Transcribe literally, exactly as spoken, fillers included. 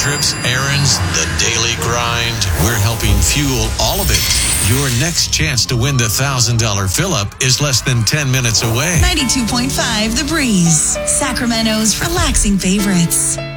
trips, errands, the daily grind. We're helping fuel all of it. Your next chance to win the one thousand dollars fill-up is less than ten minutes away. ninety-two point five The Breeze, Sacramento's relaxing favorites.